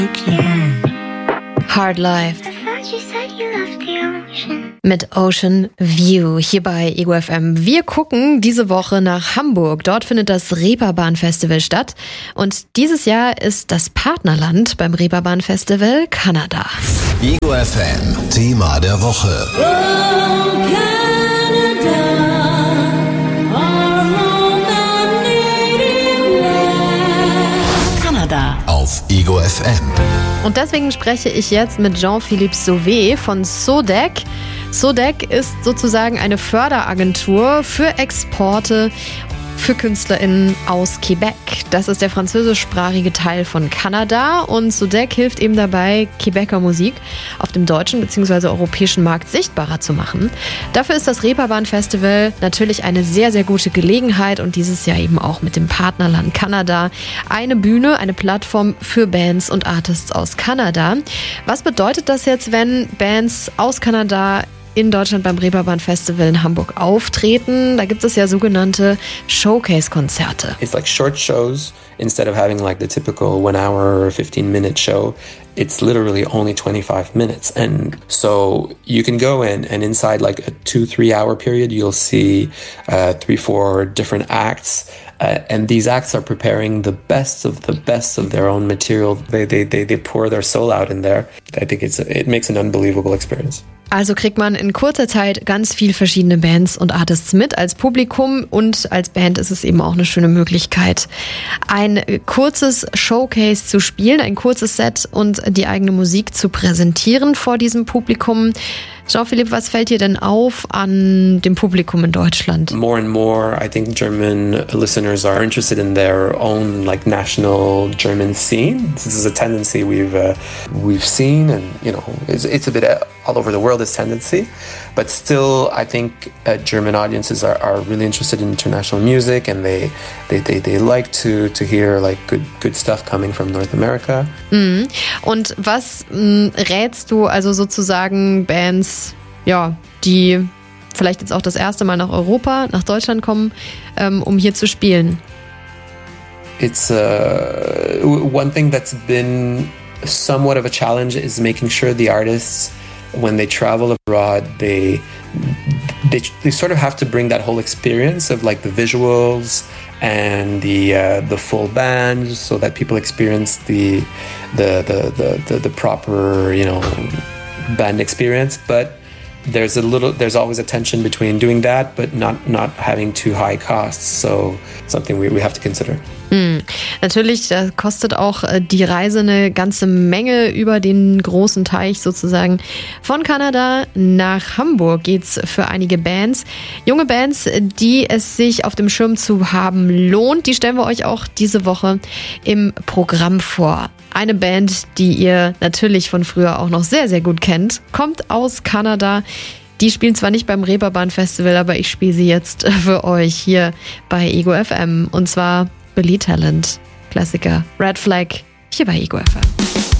Hard Life mit Ocean View hier bei Ego FM. Wir gucken diese Woche nach Hamburg. Dort findet das Reeperbahn-Festival statt. Und dieses Jahr ist das Partnerland beim Reeperbahn-Festival Kanada. Ego FM, Thema der Woche. Kanada. Auf Ego FM. Und deswegen spreche ich jetzt mit Jean-Philippe Sauvé von SODEC. SODEC ist sozusagen eine Förderagentur für Exporte für KünstlerInnen aus Quebec. Das ist der französischsprachige Teil von Kanada und SODEC hilft eben dabei, Quebecer Musik auf dem deutschen bzw. europäischen Markt sichtbarer zu machen. Dafür ist das Reeperbahn-Festival natürlich eine sehr, sehr gute Gelegenheit und dieses Jahr eben auch mit dem Partnerland Kanada eine Bühne, eine Plattform für Bands und Artists aus Kanada. Was bedeutet das jetzt, wenn Bands aus Kanada in Deutschland beim Reeperbahn-Festival in Hamburg auftreten? Da gibt es ja sogenannte Showcase-Konzerte. It's like short shows. Instead of having like the typical 1 hour or 15-minute show, it's literally only 25 minutes. And so you can go in and inside like a 2-3 hour period, you'll see 3-4 different acts. And these acts are preparing the best of their own material. They pour their soul out in there. I think it makes an unbelievable experience. Also kriegt man in kurzer Zeit ganz viel verschiedene Bands und Artists mit als Publikum und als Band ist es eben auch eine schöne Möglichkeit, ein kurzes Showcase zu spielen, ein kurzes Set und die eigene Musik zu präsentieren vor diesem Publikum. Jean-Philippe, was fällt dir denn auf an dem Publikum in Deutschland? More and more, I think German listeners are interested in their own like national German scene. This is a tendency we've seen, and you know, it's a bit all over the world, this tendency. But still, I think German audiences are really interested in international music, and they like to hear like good stuff coming from North America. Mhm. Und was rätst du also sozusagen Bands, ja, die vielleicht jetzt auch das erste Mal nach Europa, nach Deutschland kommen, um hier zu spielen? It's one thing that's been somewhat of a challenge is making sure the artists, when they travel abroad, they sort of have to bring that whole experience of like the visuals and the full band, so that people experience the proper, you know, band experience. But there's always a tension between doing that but not having too high costs. So something we have to consider. Natürlich kostet auch die Reise eine ganze Menge über den großen Teich sozusagen. Von Kanada nach Hamburg geht's für einige Bands. Junge Bands, die es sich auf dem Schirm zu haben lohnt, die stellen wir euch auch diese Woche im Programm vor. Eine Band, die ihr natürlich von früher auch noch sehr, sehr gut kennt, kommt aus Kanada. Die spielen zwar nicht beim Reeperbahn-Festival, aber ich spiele sie jetzt für euch hier bei Ego FM. Und zwar Billy Talent, Klassiker Red Flag, hier bei Ego FM.